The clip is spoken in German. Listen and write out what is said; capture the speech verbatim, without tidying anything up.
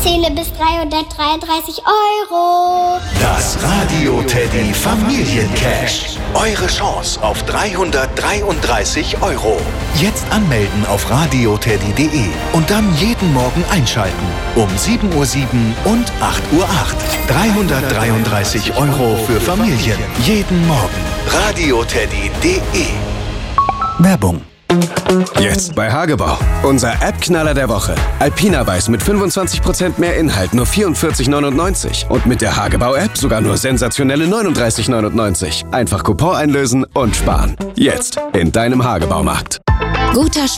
Zähle bis dreihundertdreiunddreißig Euro. Das Radio Teddy Familiencash. Eure Chance auf dreihundertdreiunddreißig Euro. Jetzt anmelden auf radioteddy punkt de und dann jeden Morgen einschalten. Um sieben Uhr sieben und acht Uhr acht. dreihundertdreiunddreißig Euro für Familien. Jeden Morgen. radioteddy punkt de. Werbung. Jetzt bei Hagebau. Unser App-Knaller der Woche. Alpina Weiß mit fünfundzwanzig Prozent mehr Inhalt, nur vierundvierzig neunundneunzig. Und mit der Hagebau-App sogar nur sensationelle neununddreißig neunundneunzig. Einfach Coupon einlösen und sparen. Jetzt in deinem Hagebaumarkt. Guter